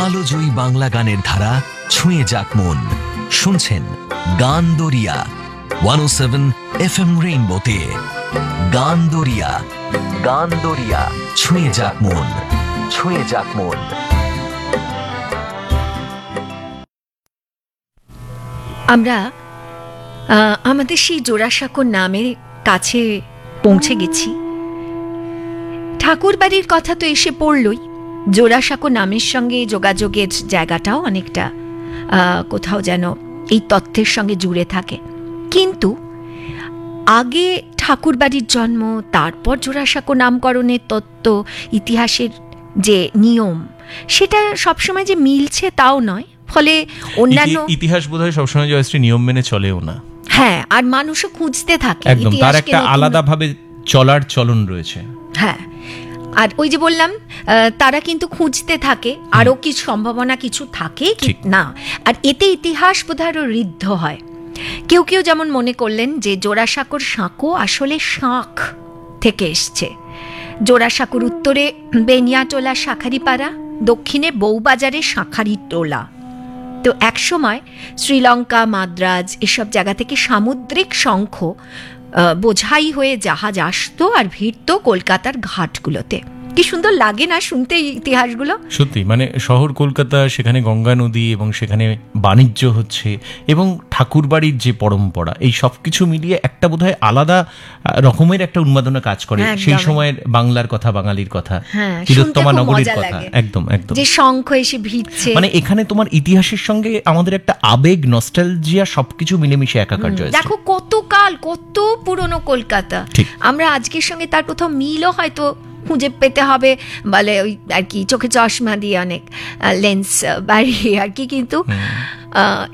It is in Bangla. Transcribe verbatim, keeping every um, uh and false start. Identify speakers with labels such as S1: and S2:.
S1: আলোজয়ী বাংলা গানের ধারা ছুঁয়ে যাক মন। শুনছেন গান দরিয়া ওয়ান ও সেভেন এফ এম রেইনবোতে। গান দরিয়া, গান দরিয়া ছুঁয়ে যাক মন, ছুঁয়ে যাক মন।
S2: আমরা আমাদের সেই জোড়াসাঁকোর নামের কাছে পৌঁছে গেছি। ঠাকুর বাড়ির কথা তো এসে পড়লই, জোড়াসাঁকো নামের সঙ্গে যোগাযোগের জায়গাটাও অনেকটা কোথাও যেন এই তথ্যের সঙ্গে জুড়ে থাকে। কিন্তু আগে ঠাকুর বাড়ির জন্ম, তারপর জোড়াসাঁকো নামকরণের তত্ত্ব, ইতিহাসের যে নিয়ম, সেটা সবসময় যে মিলছে তাও নয়। ফলে অন্যান্য
S3: ইতিহাস বোধহয় সবসময় জয়শ্রী নিয়ম মেনে চলেও না।
S2: হ্যাঁ, আর মানুষও খুঁজতে থাকে,
S3: একদম তার একটা আলাদাভাবে চলার চলন রয়েছে।
S2: হ্যাঁ, আর ওই যে বললাম তারা কিন্তু খুঁজতে থাকে, আরো কি সম্ভাবনা কিছু থাকে কি না, আর এতে ইতিহাস বোধহয় আরো ঋদ্ধ হয়। কেউ কেউ যেমন মনে করলেন যে জোড়াসাঁকোর সাঁকো আসলে শাঁখ থেকে এসছে। জোড়াসাঁকোর উত্তরে বেনিয়াটোলা শাঁখারিপাড়া, দক্ষিণে বউবাজারের শাঁখারি টোলা। তো একসময় শ্রীলঙ্কা, মাদ্রাজ এসব জায়গা থেকে সামুদ্রিক শঙ্খ বোঝাই হয়ে জাহাজ আসতো আর ভিড়তো কলকাতার ঘাটগুলোতে। কি সুন্দর লাগে না শুনতে এই ইতিহাসগুলো?
S3: সত্যি, মানে শহর কলকাতা, সেখানে গঙ্গা নদী এবং সেখানে বাণিজ্য হচ্ছে এবং ঠাকুরবাড়ির যে পরম্পরা, এই সব কিছু মিলিয়ে একটা বোধহয় আলাদা রকমের একটা উন্মাদনা কাজ করে সেই সময়ের বাংলার কথা, বাঙালির কথা, তিলোত্তমা নগরীর কথা। একদম একদম
S2: যে শঙ্খ এসে ভিড়ছে,
S3: মানে এখানে তোমার ইতিহাসের সঙ্গে আমাদের একটা আবেগ, নস্টালজিয়া সবকিছু মিলেমিশে একাকার।
S2: দেখো কত কাল, কত পুরনো কলকাতা। আমরা আজকের সঙ্গে তার কোথাও মিলও হয়তো খুঁজে পেতে হবে, বলে ওই আর কি চোখে চশমা দিয়ে অনেক লেন্স বাড়িয়ে আর কি, কিন্তু